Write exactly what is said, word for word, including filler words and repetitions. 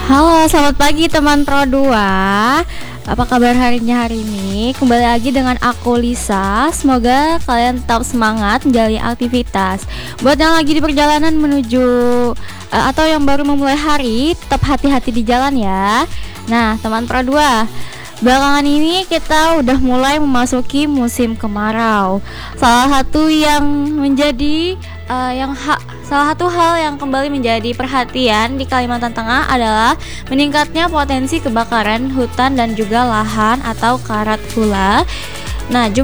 Halo, selamat pagi teman Pro dua. Apa kabar harinya hari ini? Kembali lagi dengan aku Lisa. Semoga kalian tetap semangat menjalani aktivitas. Buat yang lagi di perjalanan menuju uh, atau yang baru memulai hari, tetap hati-hati di jalan ya. Nah, teman Pro dua, belakangan ini kita udah mulai memasuki musim kemarau. Salah satu yang menjadi uh, yang hak Salah satu hal yang kembali menjadi perhatian di Kalimantan Tengah adalah meningkatnya potensi kebakaran hutan dan juga lahan atau karat hula. Nah,